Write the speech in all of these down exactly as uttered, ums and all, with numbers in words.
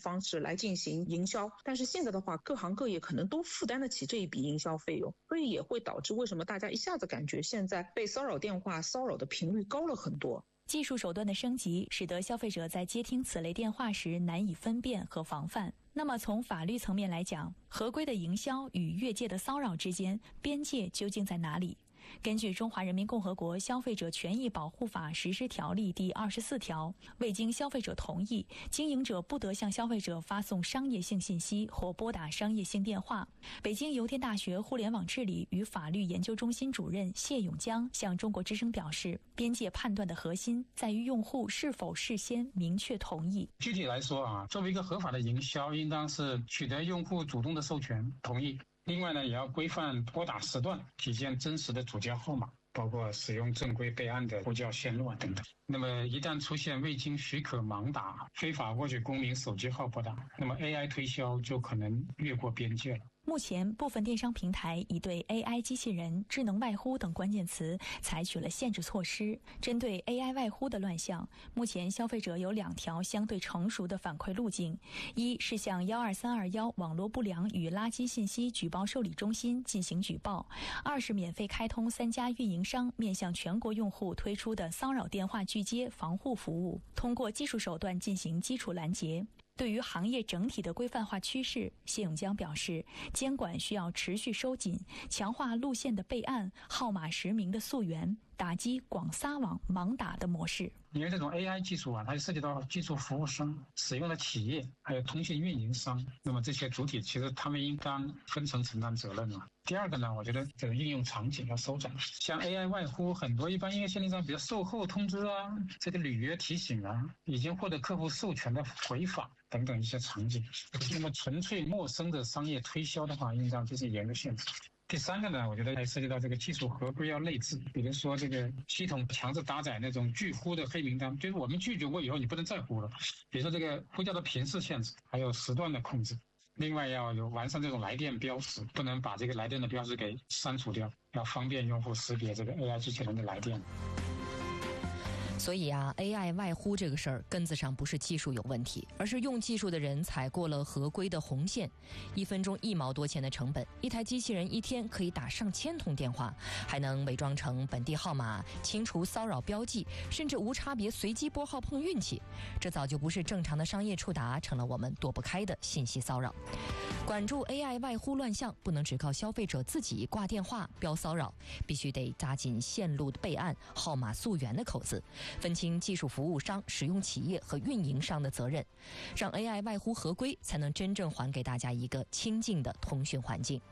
方式来进行营销，但是现在的话各行各业可能都负担得起这一笔营销费用，所以也会导致为什么大家一下子感觉现在被骚扰电话骚扰的频率高了很多。 技术手段的升级使得消费者在接听此类电话时难以分辨和防范。那么从法律层面来讲，合规的营销与越界的骚扰之间边界究竟在哪里？根据《中华人民共和国消费者权益保护法实施条例》第二十四条，未经消费者同意，经营者不得向消费者发送商业性信息或拨打商业性电话。北京邮电大学互联网治理与法律研究中心主任谢永江向中国之声表示，边界判断的核心在于用户是否事先明确同意。 具体来说啊，作为一个合法的营销，应当是取得用户主动的授权同意。另外呢，也要规范拨打时段，体现真实的主叫号码，包括使用正规备案的呼叫线路啊等等。那么一旦出现未经许可盲打、非法获取公民手机号拨打，那么 A I 推销就可能越过边界了。 目前，部分电商平台已对 A I 机器人、智能外呼等关键词采取了限制措施。针对 A I 外呼的乱象，目前消费者有两条相对成熟的反馈路径：一是向一二三二一网络不良与垃圾信息举报受理中心进行举报；二是免费开通三家运营商面向全国用户推出的骚扰电话拒接防护服务，通过技术手段进行基础拦截。对于行业整体的规范化趋势，谢永江表示，监管需要持续收紧，强化路线的备案、号码实名的溯源，打击广撒网、盲打的模式。 因为这种 A I 技术啊，它涉及到技术服务商、使用的企业，还有通信运营商，那么这些主体其实他们应当分层承担责任啊。第二个呢，我觉得这个应用场景要收窄，像 A I 外呼，很多一般应用限令上，比如售后通知啊，这个履约提醒啊，已经获得客户授权的回访等等一些场景。那么纯粹陌生的商业推销的话，应当就是严格限制。第三个呢，我觉得还涉及到这个技术合规要内置，比如说这个系统强制搭载那种拒呼的黑名单，就是我们拒绝过以后你不能再呼了。比如说这个呼叫的频次限制，还有时段的控制。另外要有完善这种来电标识，不能把这个来电的标识给删除掉，要方便用户识别这个 A I 机器人的来电。 所以啊 A I 外呼这个事儿根子上不是技术有问题，而是用技术的人踩过了合规的红线。一分钟一毛多钱的成本，一台机器人一天可以打上千通电话，还能伪装成本地号码，清除骚扰标记，甚至无差别随机拨号碰运气。这早就不是正常的商业触达，成了我们躲不开的信息骚扰。管住 A I 外呼乱象，不能只靠消费者自己挂电话标骚扰，必须得扎紧线路的备案、号码溯源的口子，分清技术服务商、使用企业和运营商的责任，让 A I 外呼合规，才能真正还给大家一个清净的通讯环境。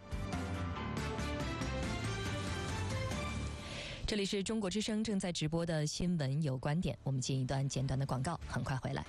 这里是中国之声正在直播的新闻有观点，我们进一段简短的广告，很快回来。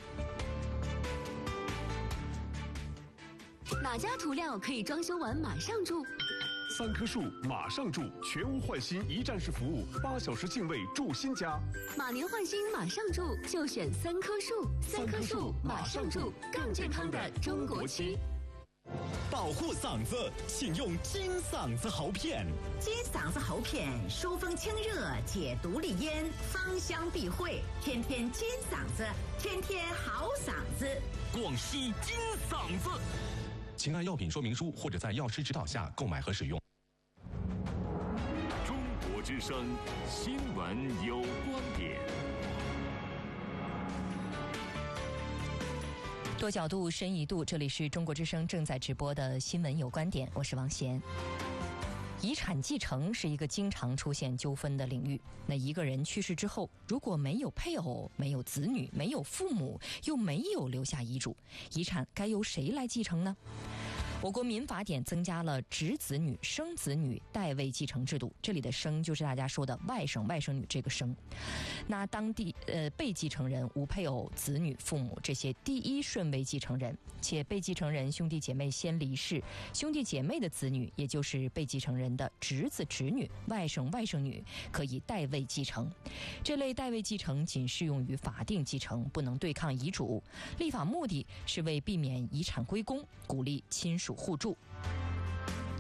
哪家涂料可以装修完马上住？ 三棵树马上住，全屋换新一站式服务，八小时净位住新家。 马年换新马上住，就选三棵树。三棵树马上住，更健康的中国区。 保护嗓子，请用金嗓子喉片。 金嗓子喉片疏风清热，解毒利咽，芳香避秽，天天金嗓子，天天好嗓子。 广西金嗓子。 请按药品说明书或者在药师指导下购买和使用。 中国之声新闻有观点。 多角度深一度，这里是中国之声正在直播的新闻有观点，我是王贤。遗产继承是一个经常出现纠纷的领域。那一个人去世之后，如果没有配偶、没有子女、没有父母，又没有留下遗嘱，遗产该由谁来继承呢？我国民法典增加了侄子女、生子女代位继承制度，这里的生就是大家说的外甥外甥女这个生。那当地呃被继承人无配偶、子女、父母这些第一顺位继承人，且被继承人兄弟姐妹先离世，兄弟姐妹的子女，也就是被继承人的侄子侄女、外甥外甥女可以代位继承。这类代位继承仅适用于法定继承，不能对抗遗嘱。立法目的是为避免遗产归公，鼓励亲属互助。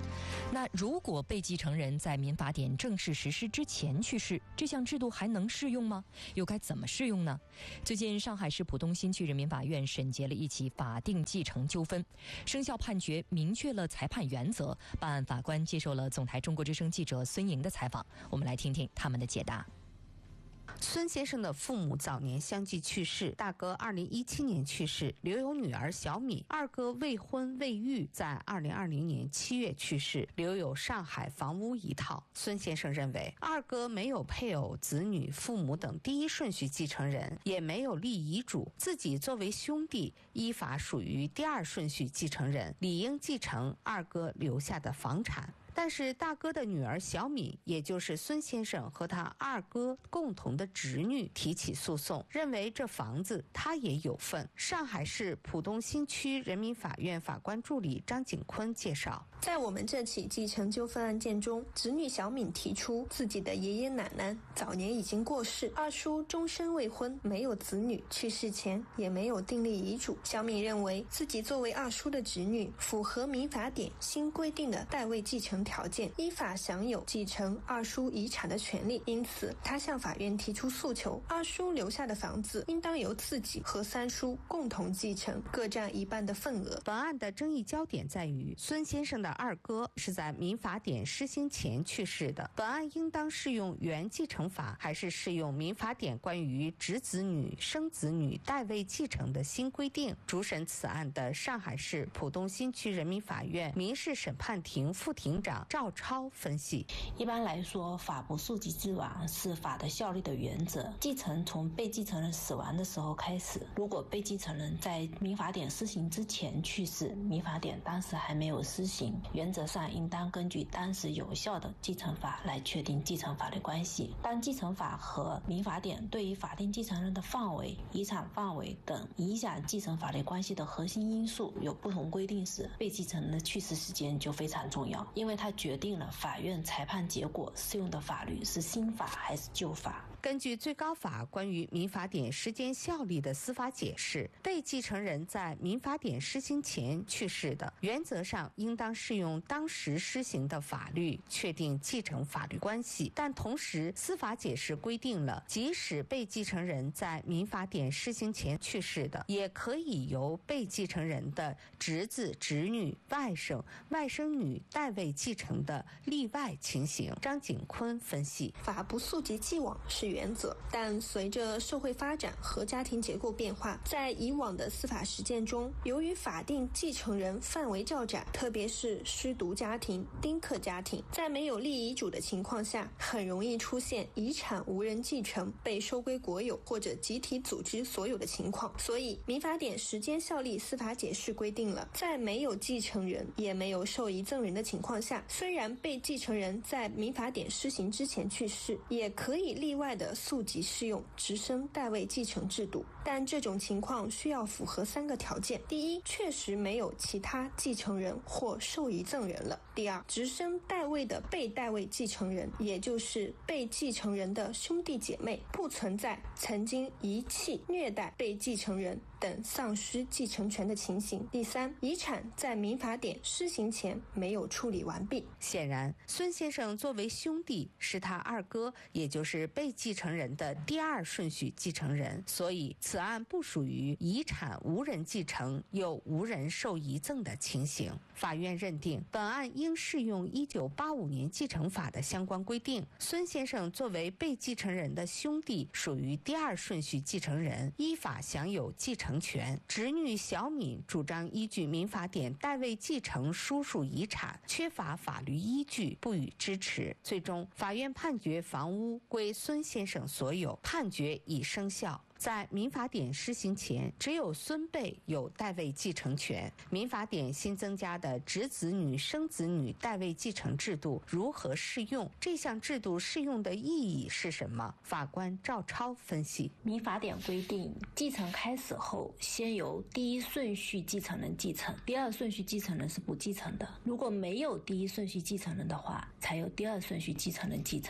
那如果被继承人在民法典正式实施之前去世，这项制度还能适用吗？又该怎么适用呢？最近上海市浦东新区人民法院审结了一起法定继承纠纷，生效判决明确了裁判原则。办案法官接受了总台中国之声记者孙莹的采访，我们来听听他们的解答。 孙先生的父母早年相继去世，大哥二零一七年去世，留有女儿小米；二哥未婚未育，在二零二零年七月去世，留有上海房屋一套。孙先生认为，二哥没有配偶、子女、父母等第一顺序继承人，也没有立遗嘱，自己作为兄弟，依法属于第二顺序继承人，理应继承二哥留下的房产。但是大哥的女儿小敏，也就是孙先生和他二哥共同的侄女提起诉讼，认为这房子他也有份。上海市浦东新区人民法院法官助理张景坤介绍， 在我们这起继承纠纷案件中，侄女小敏提出自己的爷爷奶奶早年已经过世，二叔终身未婚，没有子女，去世前也没有订立遗嘱。小敏认为自己作为二叔的侄女，符合民法典新规定的代位继承条件，依法享有继承二叔遗产的权利，因此他向法院提出诉求，二叔留下的房子应当由自己和三叔共同继承，各占一半的份额。 本案的争议焦点在于，孙先生的二哥是在民法典施行前去世的，本案应当适用原继承法，还是适用民法典关于侄子女、生子女代位继承的新规定？主审此案的上海市浦东新区人民法院民事审判庭副庭长赵超分析， 一般来说，法不溯及之亡是法的效力的原则。继承从被继承人死亡的时候开始，如果被继承人在民法典施行之前去世，民法典当时还没有施行，原则上应当根据当时有效的继承法来确定继承法律关系。当继承法和民法典对于法定继承人的范围、遗产范围等影响继承法律关系的核心因素有不同规定时，被继承人的去世时间就非常重要，因为它决定了法院裁判结果适用的法律是新法还是旧法。 根据最高法关于民法典时间效力的司法解释，被继承人在民法典施行前去世的，原则上应当适用当时施行的法律确定继承法律关系。但同时，司法解释规定了，即使被继承人在民法典施行前去世的，也可以由被继承人的侄子、侄女、外甥、外甥女代位继承的例外情形。张景坤分析， 法不溯及既往是原则，但随着社会发展和家庭结构变化，在以往的司法实践中，由于法定继承人范围较窄，特别是失独家庭、丁克家庭，在没有立遗嘱的情况下，很容易出现遗产无人继承、被收归国有或者集体组织所有的情况。所以民法典时间效力司法解释规定了，在没有继承人也没有受遗赠人的情况下，虽然被继承人在民法典施行之前去世，也可以例外的溯及适用直升代位继承制度，但这种情况需要符合三个条件：第一，确实没有其他继承人或受遗赠人了；第二，直升代位的被代位继承人，也就是被继承人的兄弟姐妹，不存在曾经遗弃、虐待被继承人等丧失继承权的情形；第三，遗产在民法典施行前没有处理完毕。 显然，孙先生作为兄弟，是他二哥，也就是被继承人的第二顺序继承人，所以此案不属于遗产无人继承又无人受遗赠的情形。法院认定，本案应适用一九八五年继承法的相关规定。孙先生作为被继承人的兄弟，属于第二顺序继承人，依法享有继承权。侄女小敏主张依据民法典代位继承叔叔遗产，缺乏法律依据，不予支持。最终，法院判决房屋归孙先生所有，判决已生效。在民法典施行前，只有孙辈有代位继承权。民法典新增加的侄子女、生子女代位继承制度如何适用？这项制度适用的意义是什么？法官赵超分析， 民法典规定，继承开始后，先由第一顺序继承人继承，第二顺序继承人是不继承的。如果没有第一顺序继承人的话，才由第二顺序继承人继承。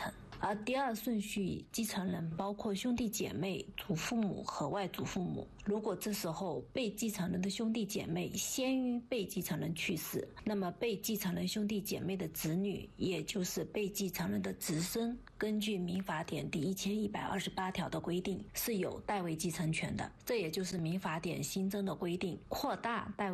而第二顺序继承人包括兄弟姐妹、祖父母和外祖父母。如果这时候被继承人的兄弟姐妹先于被继承人去世，那么被继承人兄弟姐妹的子女，也就是被继承人的子孙，根据民法典第一千一百二十八条的规定，是有代位继承权的。这也就是民法典新增的规定，扩大代位